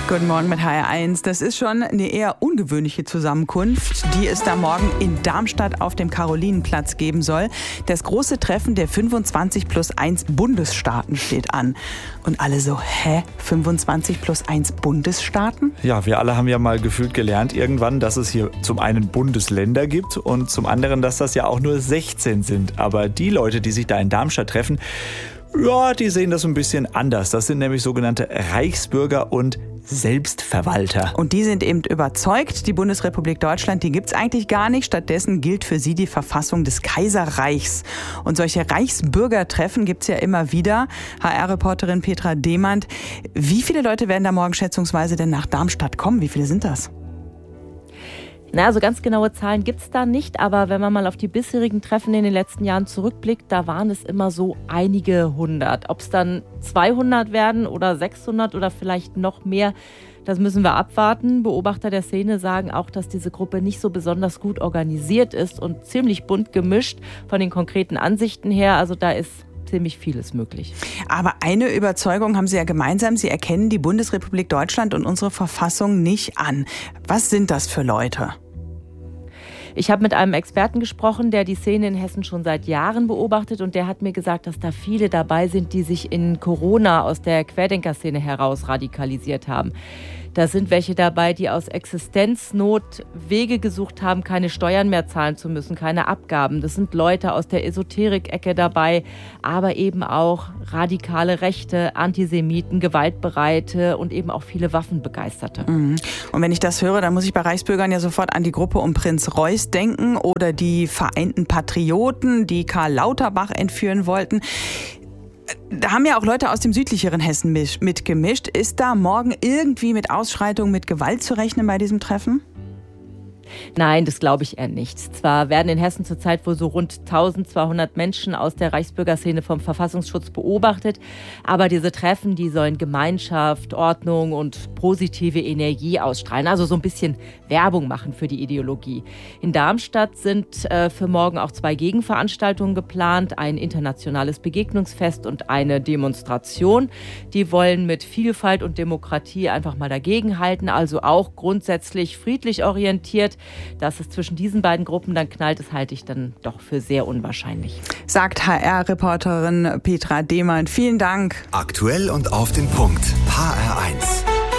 Guten Morgen mit HR1. Das ist schon eine eher ungewöhnliche Zusammenkunft, die es da morgen in Darmstadt auf dem Karolinenplatz geben soll. Das große Treffen der 25+1 Bundesstaaten steht an. Und alle so, 25+1 Bundesstaaten? Ja, wir alle haben ja mal gefühlt gelernt irgendwann, dass es hier zum einen Bundesländer gibt und zum anderen, dass das ja auch nur 16 sind. Aber die Leute, die sich da in Darmstadt treffen, ja, die sehen das ein bisschen anders. Das sind nämlich sogenannte Reichsbürger und Selbstverwalter. Und die sind eben überzeugt, die Bundesrepublik Deutschland, die gibt's eigentlich gar nicht. Stattdessen gilt für sie die Verfassung des Kaiserreichs. Und solche Reichsbürgertreffen gibt's ja immer wieder. HR-Reporterin Petra Demand. Wie viele Leute werden da morgen schätzungsweise denn nach Darmstadt kommen? Wie viele sind das? Na, also ganz genaue Zahlen gibt's da nicht, aber wenn man mal auf die bisherigen Treffen in den letzten Jahren zurückblickt, da waren es immer so einige hundert. Ob es dann 200 werden oder 600 oder vielleicht noch mehr, das müssen wir abwarten. Beobachter der Szene sagen auch, dass diese Gruppe nicht so besonders gut organisiert ist und ziemlich bunt gemischt von den konkreten Ansichten her. Also da ist ziemlich vieles möglich. Aber eine Überzeugung haben Sie ja gemeinsam. Sie erkennen die Bundesrepublik Deutschland und unsere Verfassung nicht an. Was sind das für Leute? Ich habe mit einem Experten gesprochen, der die Szene in Hessen schon seit Jahren beobachtet, und der hat mir gesagt, dass da viele dabei sind, die sich in Corona aus der Querdenker-Szene heraus radikalisiert haben. Da sind welche dabei, die aus Existenznot Wege gesucht haben, keine Steuern mehr zahlen zu müssen, keine Abgaben. Das sind Leute aus der Esoterik-Ecke dabei, aber eben auch radikale Rechte, Antisemiten, Gewaltbereite und eben auch viele Waffenbegeisterte. Und wenn ich das höre, dann muss ich bei Reichsbürgern ja sofort an die Gruppe um Prinz Reuß denken oder die Vereinten Patrioten, die Karl Lauterbach entführen wollten. Da haben ja auch Leute aus dem südlicheren Hessen mitgemischt. Ist da morgen irgendwie mit Ausschreitungen, mit Gewalt zu rechnen bei diesem Treffen? Nein, das glaube ich eher nicht. Zwar werden in Hessen zurzeit wohl so rund 1200 Menschen aus der Reichsbürgerszene vom Verfassungsschutz beobachtet, aber diese Treffen, die sollen Gemeinschaft, Ordnung und positive Energie ausstrahlen, also so ein bisschen Werbung machen für die Ideologie. In Darmstadt sind für morgen auch 2 Gegenveranstaltungen geplant, ein internationales Begegnungsfest und eine Demonstration. Die wollen mit Vielfalt und Demokratie einfach mal dagegenhalten, also auch grundsätzlich friedlich orientiert. Dass es zwischen diesen beiden Gruppen dann knallt, das halte ich dann doch für sehr unwahrscheinlich. Sagt HR-Reporterin Petra Demand. Vielen Dank. Aktuell und auf den Punkt. HR1.